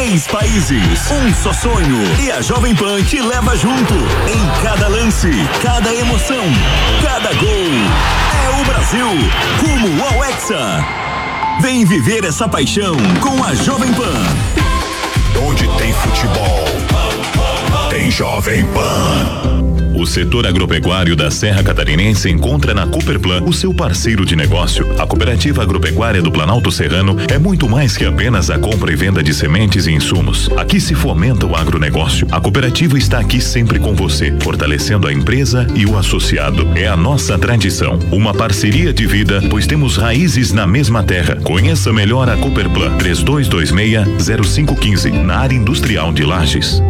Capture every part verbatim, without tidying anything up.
Seis países, um só sonho. E a Jovem Pan te leva junto. Em cada lance, cada emoção, cada gol. É o Brasil, rumo ao Hexa. Vem viver essa paixão com a Jovem Pan. Onde tem futebol, tem Jovem Pan. O setor agropecuário da Serra Catarinense encontra na Cooperplan o seu parceiro de negócio. A Cooperativa Agropecuária do Planalto Serrano é muito mais que apenas a compra e venda de sementes e insumos. Aqui se fomenta o agronegócio. A cooperativa está aqui sempre com você, fortalecendo a empresa e o associado. É a nossa tradição, uma parceria de vida, pois temos raízes na mesma terra. Conheça melhor a Cooperplan, três dois dois seis, zero cinco um cinco, na área industrial de Lages.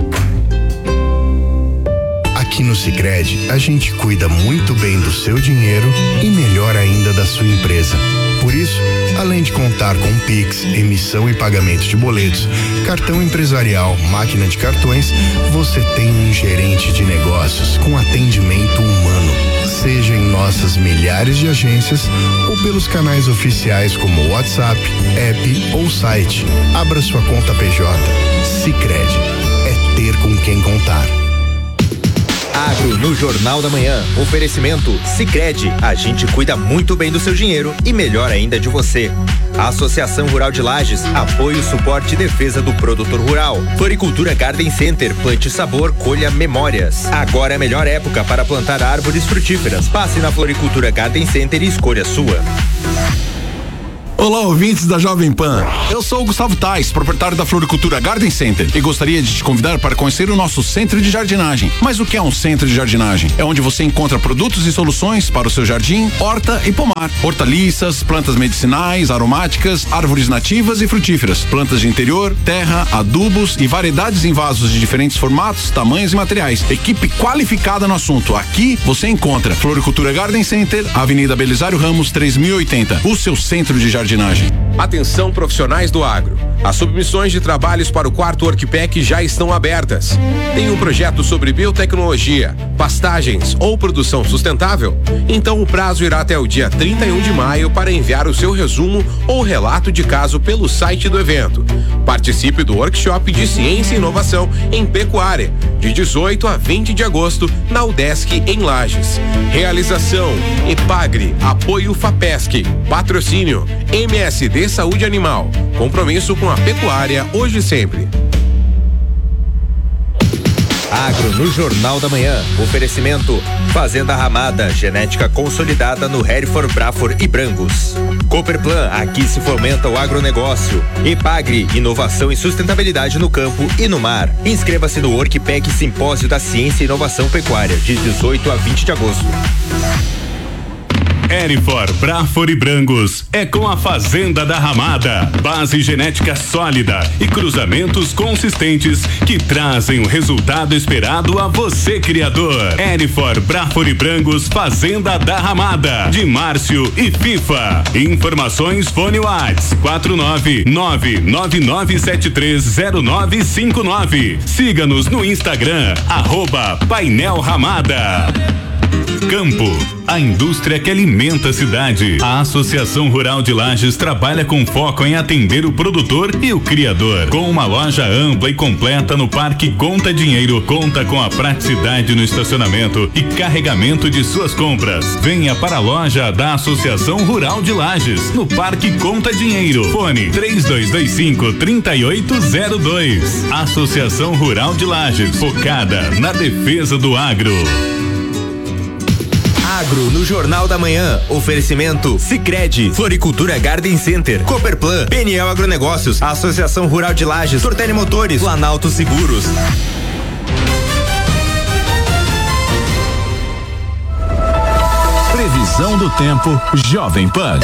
Aqui no Sicredi, a gente cuida muito bem do seu dinheiro e melhor ainda da sua empresa. Por isso, além de contar com Pix, emissão e pagamento de boletos, cartão empresarial, máquina de cartões, você tem um gerente de negócios com atendimento humano. Seja em nossas milhares de agências ou pelos canais oficiais como WhatsApp, app ou site. Abra sua conta P J. Sicredi. É ter com quem contar. Agro no Jornal da Manhã. Oferecimento Sicredi. A gente cuida muito bem do seu dinheiro e melhor ainda de você. A Associação Rural de Lages, apoio, suporte e defesa do produtor rural. Floricultura Garden Center, plante sabor, colha memórias. Agora é a melhor época para plantar árvores frutíferas. Passe na Floricultura Garden Center e escolha a sua. Olá, ouvintes da Jovem Pan. Eu sou o Gustavo Tais, proprietário da Floricultura Garden Center, e gostaria de te convidar para conhecer o nosso centro de jardinagem. Mas o que é um centro de jardinagem? É onde você encontra produtos e soluções para o seu jardim, horta e pomar. Hortaliças, plantas medicinais, aromáticas, árvores nativas e frutíferas, plantas de interior, terra, adubos e variedades em vasos de diferentes formatos, tamanhos e materiais. Equipe qualificada no assunto. Aqui você encontra Floricultura Garden Center, Avenida Belisário Ramos, três mil e oitenta. O seu centro de jardinagem. Atenção, profissionais do agro. As submissões de trabalhos para o quarto Orquipec já estão abertas. Tem um projeto sobre biotecnologia, pastagens ou produção sustentável? Então o prazo irá até o dia trinta e um de maio para enviar o seu resumo ou relato de caso pelo site do evento. Participe do workshop de ciência e inovação em pecuária, de dezoito a vinte de agosto, na UDESC em Lages. Realização: Epagre, apoio FAPESC, patrocínio M S D Saúde Animal, compromisso com a pecuária hoje e sempre. Agro no Jornal da Manhã. Oferecimento Fazenda Ramada, genética consolidada no Hereford, Braford e Brangus. Cooperplan, aqui se fomenta o agronegócio. Epagre, inovação e sustentabilidade no campo e no mar. Inscreva-se no Orquipec Simpósio da Ciência e Inovação Pecuária, de dezoito a vinte de agosto. Hereford, Braford e Brangus é com a Fazenda da Ramada, base genética sólida e cruzamentos consistentes que trazem o resultado esperado a você, criador. Hereford, Braford e Brangus, Fazenda da Ramada, de Márcio e FIFA. Informações fone Whats quatro nove nove nove nove sete três zero nove cinco nove. Siga-nos no Instagram, arroba Painel Ramada. Campo, a indústria que alimenta a cidade. A Associação Rural de Lages trabalha com foco em atender o produtor e o criador. Com uma loja ampla e completa no Parque Conta Dinheiro, conta com a praticidade no estacionamento e carregamento de suas compras. Venha para a loja da Associação Rural de Lages, no Parque Conta Dinheiro. Fone três dois dois cinco, três oito zero dois. Associação Rural de Lages, focada na defesa do agro. Agro no Jornal da Manhã. Oferecimento Sicredi, Floricultura Garden Center, Cooperplan, Peniel Agronegócios, Associação Rural de Lages, Tortelli Motores, Planalto Seguros. Previsão do tempo Jovem Pan.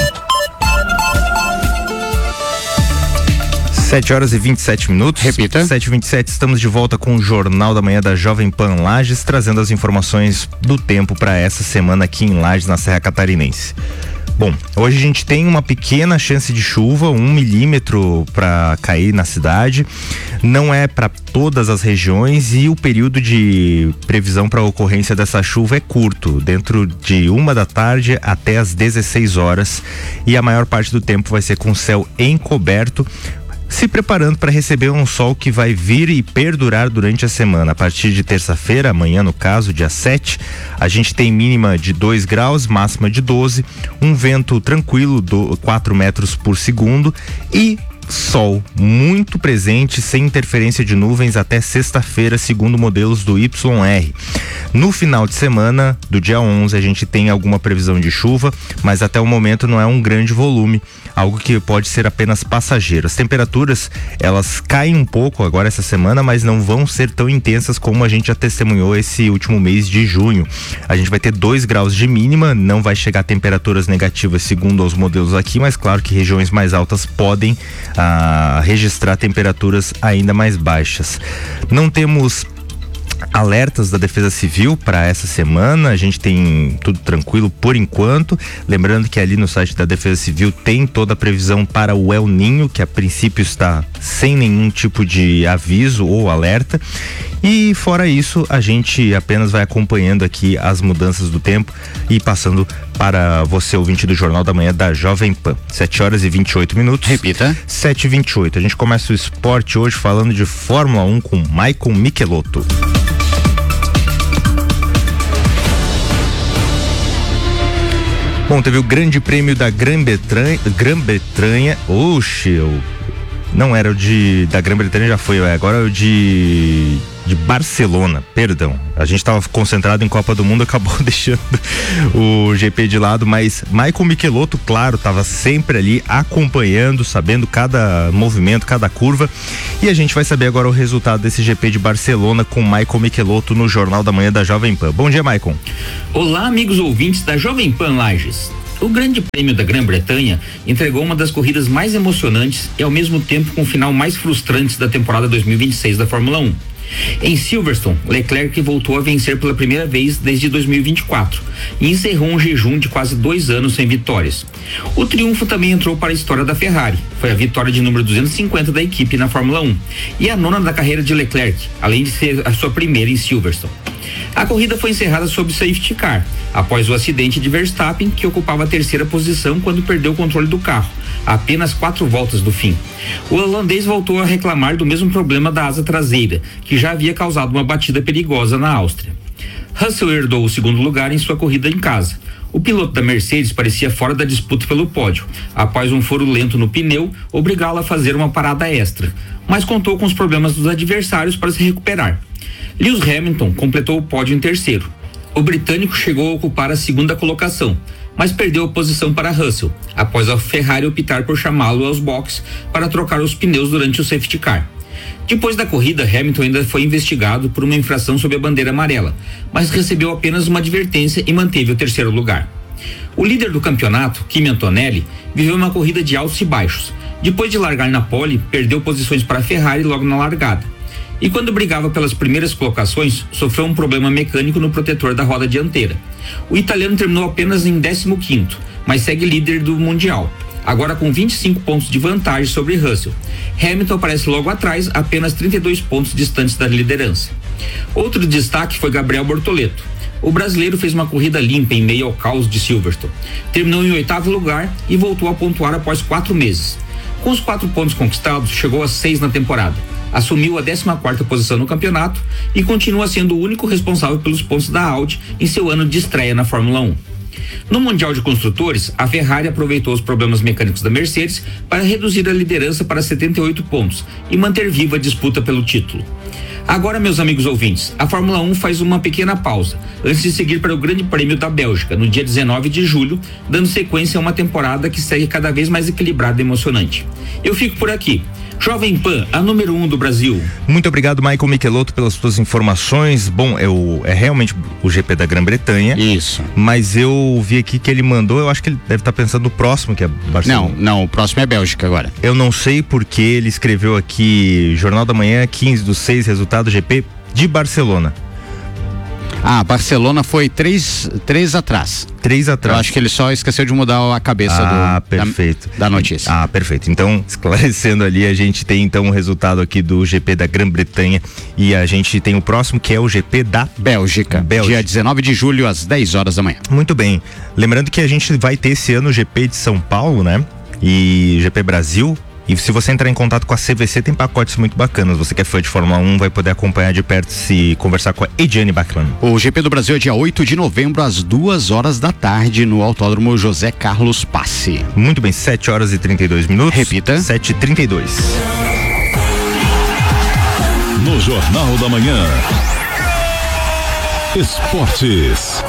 sete horas e vinte e sete minutos. Repita. sete e vinte e sete, estamos de volta com o Jornal da Manhã da Jovem Pan Lages, trazendo as informações do tempo para essa semana aqui em Lages, na Serra Catarinense. Bom, hoje a gente tem uma pequena chance de chuva, um milímetro para cair na cidade. Não é para todas as regiões e o período de previsão para a ocorrência dessa chuva é curto, dentro de uma da tarde até as dezesseis horas. E a maior parte do tempo vai ser com céu encoberto. se preparando para receber um sol que vai vir e perdurar durante a semana. A partir de terça-feira, amanhã no caso, dia sete, a gente tem mínima de dois graus, máxima de doze, um vento tranquilo, do quatro metros por segundo e sol muito presente, sem interferência de nuvens até sexta-feira, segundo modelos do Y R. No final de semana, do dia onze, a gente tem alguma previsão de chuva, mas até o momento não é um grande volume, algo que pode ser apenas passageiro. As temperaturas, elas caem um pouco agora essa semana, mas não vão ser tão intensas como a gente já testemunhou esse último mês de junho. A gente vai ter dois graus de mínima, não vai chegar a temperaturas negativas segundo os modelos aqui, mas claro que regiões mais altas podem a registrar temperaturas ainda mais baixas. Não temos alertas da Defesa Civil para essa semana, a gente tem tudo tranquilo por enquanto, lembrando que ali no site da Defesa Civil tem toda a previsão para o El Ninho, que a princípio está sem nenhum tipo de aviso ou alerta, e fora isso a gente apenas vai acompanhando aqui as mudanças do tempo e passando para você, ouvinte do Jornal da Manhã da Jovem Pan. sete horas e vinte e oito minutos. Repita. sete e vinte e oito. A gente começa o esporte hoje falando de Fórmula um com Michael Michelotto. Bom, teve o Grande Prêmio da Grã-Bretanha. Grã-Bretanha. Oxe, eu não era o de da Grã-Bretanha, já foi, agora é o de de Barcelona, perdão. A gente estava concentrado em Copa do Mundo, acabou deixando o G P de lado, mas Michael Michelotto, claro, estava sempre ali acompanhando, sabendo cada movimento, cada curva. E a gente vai saber agora o resultado desse G P de Barcelona com Michael Michelotto no Jornal da Manhã da Jovem Pan. Bom dia, Michael. Olá, amigos ouvintes da Jovem Pan Lages. O Grande Prêmio da Grã-Bretanha entregou uma das corridas mais emocionantes e ao mesmo tempo com o final mais frustrante da temporada dois mil e vinte e seis da Fórmula um. Em Silverstone, Leclerc voltou a vencer pela primeira vez desde dois mil e vinte e quatro e encerrou um jejum de quase dois anos sem vitórias. O triunfo também entrou para a história da Ferrari. Foi a vitória de número duzentos e cinquenta da equipe na Fórmula um e a nona da carreira de Leclerc, além de ser a sua primeira em Silverstone. A corrida foi encerrada sob safety car, após o acidente de Verstappen, que ocupava a terceira posição quando perdeu o controle do carro, a apenas quatro voltas do fim. O holandês voltou a reclamar do mesmo problema da asa traseira, que já havia causado uma batida perigosa na Áustria. Russell herdou o segundo lugar em sua corrida em casa. O piloto da Mercedes parecia fora da disputa pelo pódio, após um furo lento no pneu obrigá-lo a fazer uma parada extra, mas contou com os problemas dos adversários para se recuperar. Lewis Hamilton completou o pódio em terceiro. O britânico chegou a ocupar a segunda colocação, mas perdeu a posição para Russell, após a Ferrari optar por chamá-lo aos boxes para trocar os pneus durante o safety car. Depois da corrida, Hamilton ainda foi investigado por uma infração sob a bandeira amarela, mas recebeu apenas uma advertência e manteve o terceiro lugar. O líder do campeonato, Kimi Antonelli, viveu uma corrida de altos e baixos. Depois de largar na pole, perdeu posições para a Ferrari logo na largada. E quando brigava pelas primeiras colocações, sofreu um problema mecânico no protetor da roda dianteira. O italiano terminou apenas em décimo quinto, mas segue líder do Mundial, agora com vinte e cinco pontos de vantagem sobre Russell. Hamilton aparece logo atrás, apenas trinta e dois pontos distantes da liderança. Outro destaque foi Gabriel Bortoleto. O brasileiro fez uma corrida limpa em meio ao caos de Silverstone. Terminou em oitavo lugar e voltou a pontuar após quatro meses. Com os quatro pontos conquistados, chegou a seis na temporada. Assumiu a décima quarta posição no campeonato e continua sendo o único responsável pelos pontos da Audi em seu ano de estreia na Fórmula um. No Mundial de Construtores, a Ferrari aproveitou os problemas mecânicos da Mercedes para reduzir a liderança para setenta e oito pontos e manter viva a disputa pelo título. Agora, meus amigos ouvintes, a Fórmula um faz uma pequena pausa antes de seguir para o Grande Prêmio da Bélgica, no dia dezenove de julho, dando sequência a uma temporada que segue cada vez mais equilibrada e emocionante. Eu fico por aqui. Jovem Pan, a número um do Brasil. Muito obrigado, Michael Michelotto, pelas suas informações. Bom, é, o, é realmente o G P da Grã-Bretanha. Isso. Mas eu vi aqui que ele mandou, eu acho que ele deve estar pensando no próximo, que é Barcelona. Não, não, o próximo é Bélgica agora. Eu não sei porque ele escreveu aqui, Jornal da Manhã, quinze do seis, resultado G P de Barcelona. Ah, Barcelona foi três, três atrás. Três atrás. Eu acho que ele só esqueceu de mudar a cabeça ah, do, perfeito. Da, da notícia. Ah, perfeito. Então, esclarecendo ali, a gente tem então o resultado aqui do G P da Grã-Bretanha e a gente tem o próximo que é o G P da Bélgica, Bélgica. Dia dezenove de julho às dez horas da manhã. Muito bem. Lembrando que a gente vai ter esse ano o G P de São Paulo, né? E G P Brasil E se você entrar em contato com a C V C, tem pacotes muito bacanas. Você que é fã de Fórmula um, vai poder acompanhar de perto e conversar com a Ediane Bachmann. O G P do Brasil é dia oito de novembro, às duas horas da tarde, no Autódromo José Carlos Passe. Muito bem, sete horas e trinta e dois minutos. Repita. sete e trinta e dois. No Jornal da Manhã. Esportes.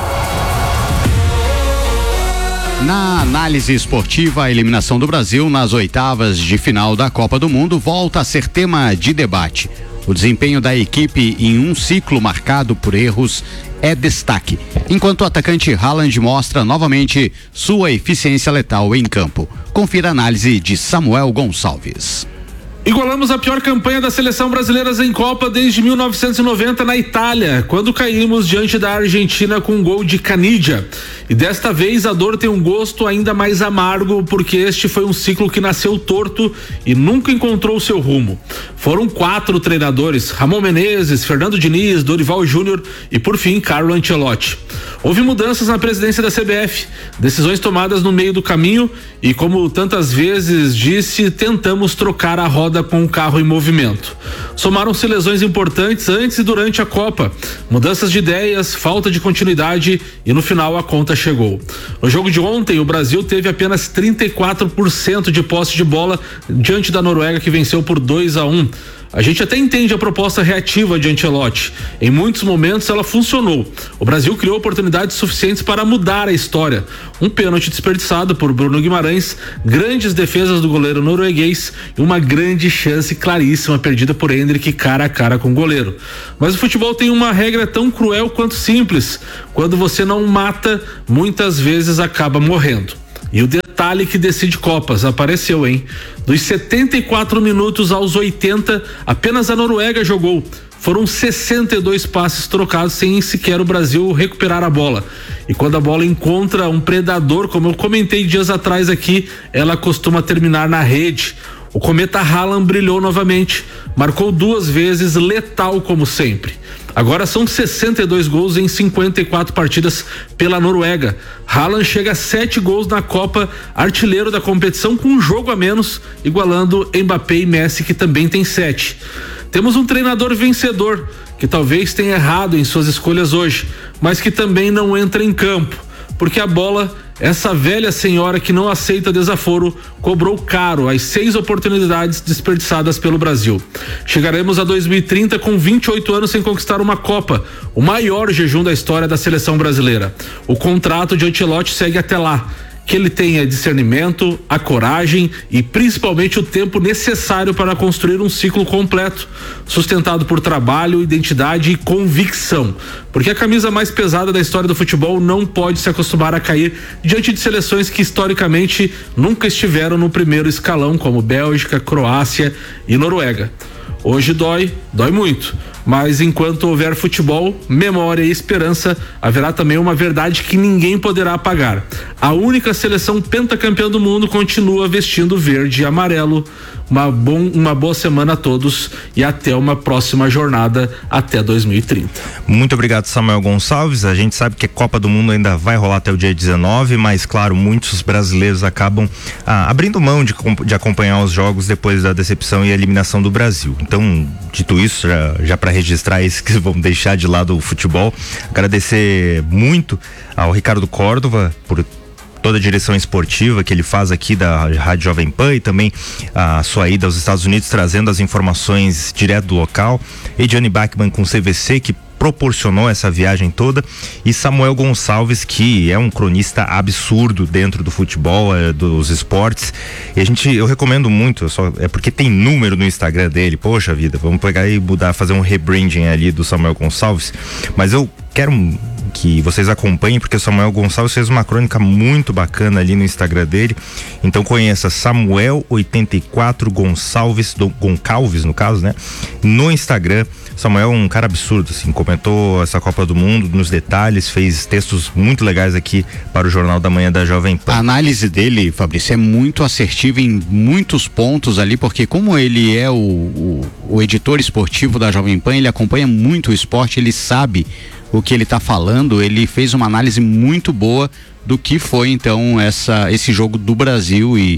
Na análise esportiva, a eliminação do Brasil nas oitavas de final da Copa do Mundo volta a ser tema de debate. O desempenho da equipe em um ciclo marcado por erros é destaque, enquanto o atacante Haaland mostra novamente sua eficiência letal em campo. Confira a análise de Samuel Gonçalves. Igualamos a pior campanha da seleção brasileira em Copa desde mil novecentos e noventa na Itália, quando caímos diante da Argentina com um gol de Canidia. E desta vez a dor tem um gosto ainda mais amargo, porque este foi um ciclo que nasceu torto e nunca encontrou seu rumo. Foram quatro treinadores: Ramon Menezes, Fernando Diniz, Dorival Júnior e por fim Carlo Ancelotti. Houve mudanças na presidência da C B F, decisões tomadas no meio do caminho e, como tantas vezes disse, tentamos trocar a roda com o carro em movimento. Somaram-se lesões importantes antes e durante a Copa, mudanças de ideias, falta de continuidade e no final a conta chegou. No jogo de ontem, o Brasil teve apenas trinta e quatro por cento de posse de bola diante da Noruega, que venceu por dois a um. A gente até entende a proposta reativa de Ancelotti. Em muitos momentos ela funcionou. O Brasil criou oportunidades suficientes para mudar a história. Um pênalti desperdiçado por Bruno Guimarães, grandes defesas do goleiro norueguês e uma grande chance claríssima perdida por Endrick cara a cara com o goleiro. Mas o futebol tem uma regra tão cruel quanto simples: quando você não mata, muitas vezes acaba morrendo. E o detalhe que decide Copas apareceu, hein? Dos setenta e quatro minutos aos oitenta, apenas a Noruega jogou. Foram sessenta e dois passes trocados sem sequer o Brasil recuperar a bola. E quando a bola encontra um predador, como eu comentei dias atrás aqui, ela costuma terminar na rede. O cometa Haaland brilhou novamente, marcou duas vezes, letal como sempre. Agora são sessenta e dois gols em cinquenta e quatro partidas pela Noruega. Haaland chega a sete gols na Copa, artilheiro da competição com um jogo a menos, igualando Mbappé e Messi, que também tem sete. Temos um treinador vencedor, que talvez tenha errado em suas escolhas hoje, mas que também não entra em campo, porque a bola, essa velha senhora que não aceita desaforo, cobrou caro as seis oportunidades desperdiçadas pelo Brasil. Chegaremos a dois mil e trinta com vinte e oito anos sem conquistar uma Copa, o maior jejum da história da seleção brasileira. O contrato de Ancelotti segue até lá. Que ele tenha discernimento, a coragem e principalmente o tempo necessário para construir um ciclo completo, sustentado por trabalho, identidade e convicção. Porque a camisa mais pesada da história do futebol não pode se acostumar a cair diante de seleções que historicamente nunca estiveram no primeiro escalão, como Bélgica, Croácia e Noruega. Hoje dói, dói muito, mas enquanto houver futebol, memória e esperança, haverá também uma verdade que ninguém poderá apagar. A única seleção pentacampeã do mundo continua vestindo verde e amarelo. Uma, bom, uma boa semana a todos e até uma próxima jornada até dois mil e trinta. Muito obrigado, Samuel Gonçalves. A gente sabe que a Copa do Mundo ainda vai rolar até o dia dezenove, mas claro, muitos brasileiros acabam ah, abrindo mão de, de acompanhar os jogos depois da decepção e eliminação do Brasil. Então, dito isso, já, já para registrar esses que vão deixar de lado o futebol, agradecer muito ao Ricardo Córdova por toda a direção esportiva que ele faz aqui da Rádio Jovem Pan e também a sua ida aos Estados Unidos, trazendo as informações direto do local. Ediane Bachmann com C V C, que proporcionou essa viagem toda, e Samuel Gonçalves, que é um cronista absurdo dentro do futebol, é, dos esportes. E a gente, eu recomendo muito, só, é porque tem número no Instagram dele. Poxa vida, vamos pegar e mudar, fazer um rebranding ali do Samuel Gonçalves. Mas eu quero que vocês acompanhem, porque o Samuel Gonçalves fez uma crônica muito bacana ali no Instagram dele. Então conheça Samuel oitenta e quatro Gonçalves, do, Goncalves no caso, né? No Instagram. Samuel é um cara absurdo, assim, comentou essa Copa do Mundo nos detalhes, fez textos muito legais aqui para o Jornal da Manhã da Jovem Pan. A análise dele, Fabrício, é muito assertiva em muitos pontos ali, porque como ele é o, o, o editor esportivo da Jovem Pan, ele acompanha muito o esporte, ele sabe o que ele está falando, ele fez uma análise muito boa do que foi então essa, esse jogo do Brasil e,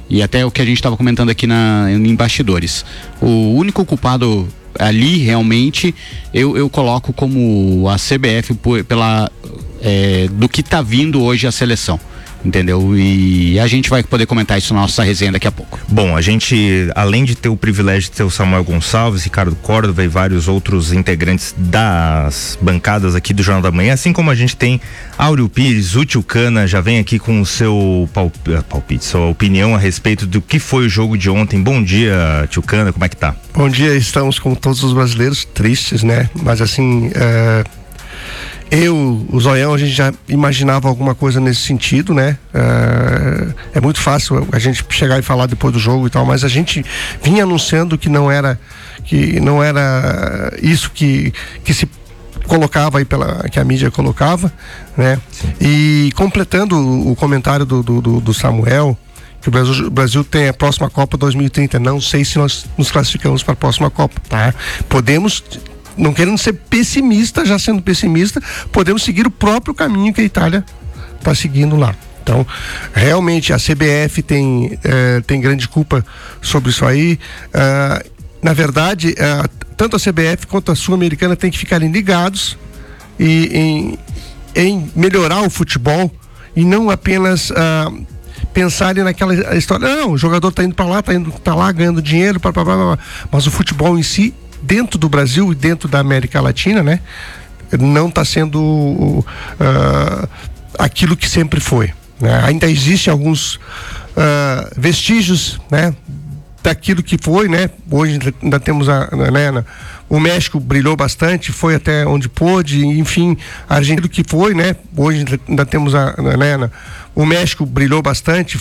e até o que a gente estava comentando aqui na, em bastidores, o único culpado ali realmente eu, eu coloco como a C B F por, pela, é, do que está vindo hoje a seleção. Entendeu? E a gente vai poder comentar isso na nossa resenha daqui a pouco. Bom, a gente, além de ter o privilégio de ter o Samuel Gonçalves, Ricardo Córdova e vários outros integrantes das bancadas aqui do Jornal da Manhã, assim como a gente tem Áureo Pires, o Tio Cana já vem aqui com o seu palpite, palpite, sua opinião a respeito do que foi o jogo de ontem. Bom dia, Tio Cana, como é que tá? Bom dia, estamos como todos os brasileiros tristes, né? Mas assim, é... eu, o Zoião, a gente já imaginava alguma coisa nesse sentido, né? É, é muito fácil a gente chegar e falar depois do jogo e tal, mas a gente vinha anunciando que não era, que não era isso que, que se colocava aí pela, que a mídia colocava, né? Sim. E completando o comentário do, do, do Samuel, que o Brasil, o Brasil tem a próxima Copa dois mil e trinta, não sei se nós nos classificamos para a próxima Copa, tá? Podemos, não querendo ser pessimista, já sendo pessimista, podemos seguir o próprio caminho que a Itália está seguindo lá. Então, realmente a C B F tem, eh, tem grande culpa sobre isso aí. Ah, na verdade, ah, tanto a C B F quanto a Sul-Americana tem que ficarem ligados e, em, em melhorar o futebol e não apenas ah, pensarem naquela história, não, o jogador está indo para lá, está indo, tá lá ganhando dinheiro, blá, blá, blá, blá. Mas o futebol em si, dentro do Brasil e dentro da América Latina, né, não está sendo uh, aquilo que sempre foi, né? Ainda existem alguns uh, vestígios, né, daquilo que foi, né? Hoje ainda temos a, né, o México brilhou bastante, foi até onde pôde, enfim, a Argentina que foi, né? Hoje ainda temos a, né, o México brilhou bastante,